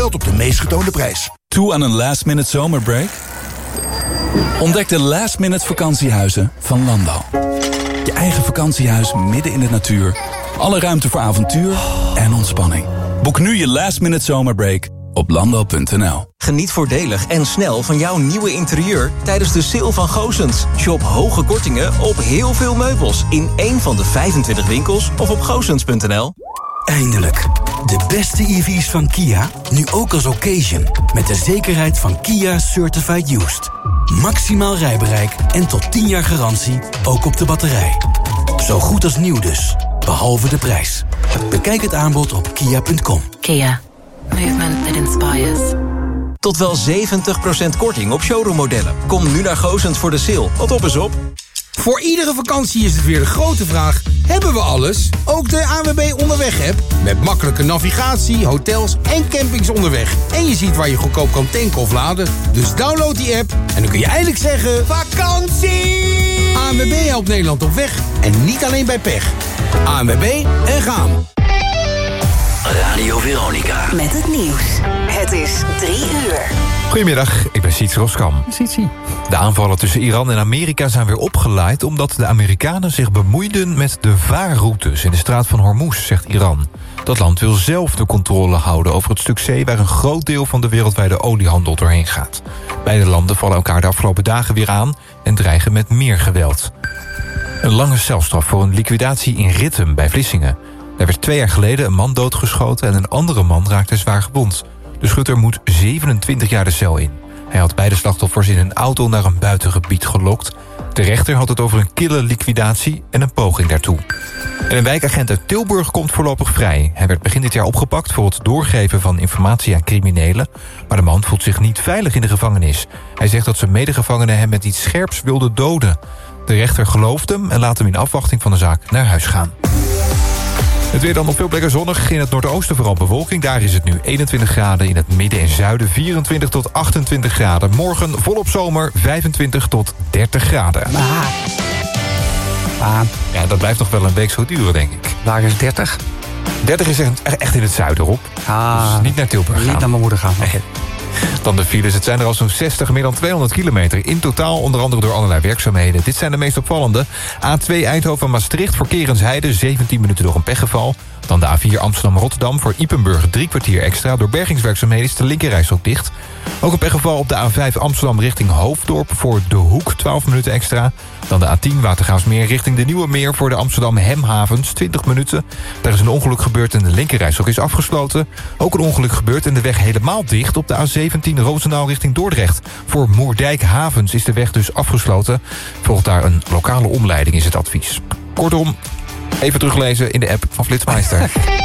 op de meest getoonde prijs. Toe aan een last-minute zomerbreak? Ontdek de last-minute vakantiehuizen van Landal. Je eigen vakantiehuis midden in de natuur. Alle ruimte voor avontuur en ontspanning. Boek nu je last-minute zomerbreak op landal.nl. Geniet voordelig en snel van jouw nieuwe interieur tijdens de sale van Goossens. Shop hoge kortingen op heel veel meubels in één van de 25 winkels of op goossens.nl. Eindelijk. De beste EV's van Kia, nu ook als occasion. Met de zekerheid van Kia Certified Used. Maximaal rijbereik en tot 10 jaar garantie, ook op de batterij. Zo goed als nieuw dus, behalve de prijs. Bekijk het aanbod op kia.com. Kia. Movement that inspires. Tot wel 70% korting op showroommodellen. Kom nu naar Goossens voor de sale. Wat op is op. Voor iedere vakantie is het weer de grote vraag: hebben we alles? Ook de ANWB Onderweg-app. Met makkelijke navigatie, hotels en campings onderweg. En je ziet waar je goedkoop kan tanken of laden. Dus download die app en dan kun je eindelijk zeggen: vakantie! ANWB helpt Nederland op weg. En niet alleen bij pech. ANWB en gaan. Radio Veronica. Met het nieuws. Het is 3 uur. Goedemiddag, ik ben Siets Roskam. De aanvallen tussen Iran en Amerika zijn weer opgeleid omdat de Amerikanen zich bemoeiden met de vaarroutes in de straat van Hormuz, zegt Iran. Dat land wil zelf de controle houden over het stuk zee waar een groot deel van de wereldwijde oliehandel doorheen gaat. Beide landen vallen elkaar de afgelopen dagen weer aan en dreigen met meer geweld. Een lange celstraf voor een liquidatie in Rittem bij Vlissingen. Er werd 2 jaar geleden een man doodgeschoten en een andere man raakte zwaar gewond. De schutter moet 27 jaar de cel in. Hij had beide slachtoffers in een auto naar een buitengebied gelokt. De rechter had het over een kille liquidatie en een poging daartoe. En een wijkagent uit Tilburg komt voorlopig vrij. Hij werd begin dit jaar opgepakt voor het doorgeven van informatie aan criminelen. Maar de man voelt zich niet veilig in de gevangenis. Hij zegt dat zijn medegevangenen hem met iets scherps wilden doden. De rechter gelooft hem en laat hem in afwachting van de zaak naar huis gaan. Het weer dan op veel plekken zonnig. In het noordoosten vooral bewolking. Daar is het nu 21 graden. In het midden en zuiden 24 tot 28 graden. Morgen volop zomer 25 tot 30 graden. Ja, dat blijft nog wel een week zo duren, denk ik. Waar is 30? 30 is echt in het zuiden, Rob. Dus niet naar Tilburg gaan. Niet naar mijn moeder gaan. Nee. Dan de files. Het zijn er al zo'n 60, meer dan 200 kilometer. In totaal, onder andere door allerlei werkzaamheden. Dit zijn de meest opvallende. A2 Eindhoven-Maastricht voor Kerensheide, 17 minuten door een pechgeval. Dan de A4 Amsterdam-Rotterdam voor Ypenburg, 3 kwartier extra. Door bergingswerkzaamheden is de linkerrijstrook dicht. Ook een pechgeval op de A5 Amsterdam richting Hoofddorp voor De Hoek, 12 minuten extra. Dan de A10 Watergraafsmeer richting de Nieuwe Meer voor de Amsterdam Hemhavens, 20 minuten. Daar is een ongeluk gebeurd en de linkerrijstrook is afgesloten. Ook een ongeluk gebeurd en de weg helemaal dicht op de A17 Roosendaal richting Dordrecht. Voor Moerdijk Havens is de weg dus afgesloten. Volgt daar een lokale omleiding is het advies. Kortom, even teruglezen in de app van Flitsmeister.